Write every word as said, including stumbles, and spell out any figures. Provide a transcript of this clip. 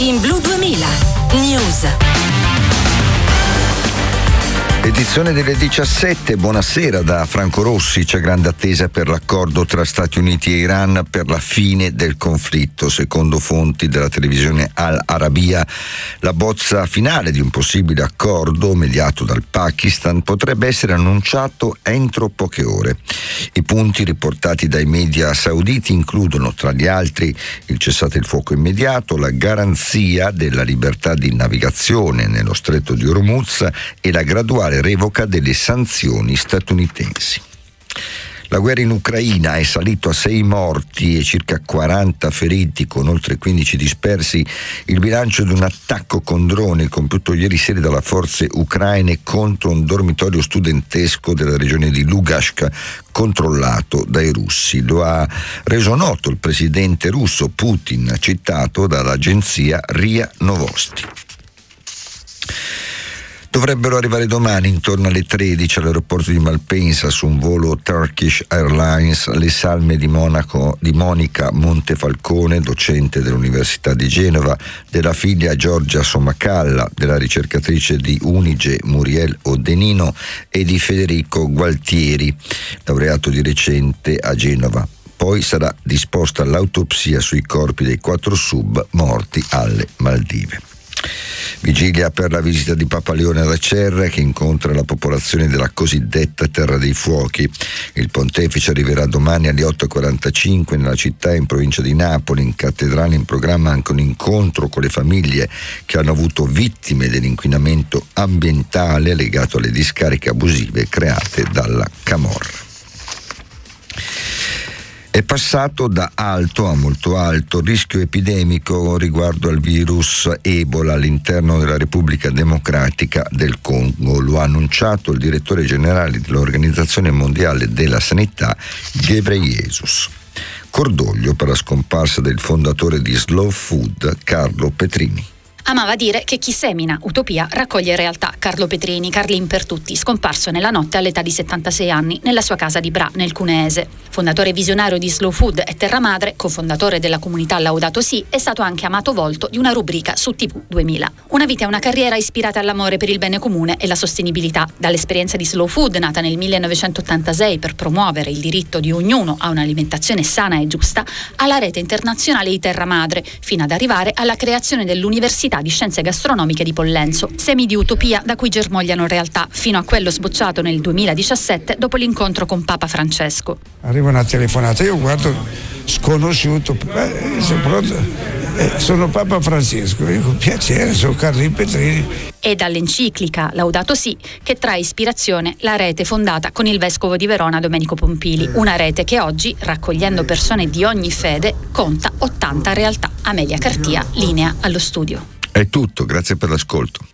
In Blu duemila News. Edizione delle diciassette, buonasera da Franco Rossi. C'è grande attesa per l'accordo tra Stati Uniti e Iran per la fine del conflitto. Secondo fonti della televisione Al Arabiya, la bozza finale di un possibile accordo mediato dal Pakistan potrebbe essere annunciato entro poche ore. I punti riportati dai media sauditi includono, tra gli altri, il cessate il fuoco immediato, la garanzia della libertà di navigazione nello stretto di Hormuz e la graduale revoca delle sanzioni statunitensi. La guerra in Ucraina è salito a sei morti e circa quaranta feriti, con oltre quindici dispersi, il bilancio di un attacco con droni compiuto ieri sera dalle forze ucraine contro un dormitorio studentesco della regione di Lugansk controllato dai russi. Lo ha reso noto il presidente russo Putin, citato dall'agenzia R I A Novosti. Dovrebbero arrivare domani intorno alle tredici all'aeroporto di Malpensa su un volo Turkish Airlines le salme di, Monaco, di Monica Montefalcone, docente dell'Università di Genova, della figlia Giorgia Somacalla, della ricercatrice di Unige Muriel Odenino e di Federico Gualtieri, laureato di recente a Genova. Poi sarà disposta l'autopsia sui corpi dei quattro sub morti alle Maldive. Vigilia per la visita di Papa Leone ad Acerra, che incontra la popolazione della cosiddetta Terra dei Fuochi. Il pontefice arriverà domani alle otto e quarantacinque nella città in provincia di Napoli. In cattedrale in programma anche un incontro con le famiglie che hanno avuto vittime dell'inquinamento ambientale legato alle discariche abusive create dalla camorra. È passato da alto a molto alto il rischio epidemico riguardo al virus Ebola all'interno della Repubblica Democratica del Congo. Lo ha annunciato il direttore generale dell'Organizzazione Mondiale della Sanità, Ghebreyesus. Cordoglio per la scomparsa del fondatore di Slow Food, Carlo Petrini. Amava dire che chi semina utopia raccoglie realtà. Carlo Petrini, Carlin per tutti, scomparso nella notte all'età di settantasei anni nella sua casa di Bra, nel Cuneese. Fondatore visionario di Slow Food e Terra Madre, cofondatore della comunità Laudato Si, è stato anche amato volto di una rubrica su T V duemila. Una vita e una carriera ispirata all'amore per il bene comune e la sostenibilità. Dall'esperienza di Slow Food, nata nel millenovecentottantasei per promuovere il diritto di ognuno a un'alimentazione sana e giusta, alla rete internazionale di Terra Madre, fino ad arrivare alla creazione dell'Università di Scienze Gastronomiche di Pollenzo. Semi di utopia da cui germogliano realtà, fino a quello sbocciato nel duemiladiciassette dopo l'incontro con Papa Francesco. Arriva una telefonata, io guardo sconosciuto, eh, sono, pronto, eh, sono Papa Francesco, io con piacere, sono Carlo Petrini. E dall'enciclica Laudato Si che trae ispirazione la rete fondata con il vescovo di Verona Domenico Pompili, una rete che oggi, raccogliendo persone di ogni fede, conta ottanta realtà. Amelia Cartia, linea allo studio. È tutto, grazie per l'ascolto.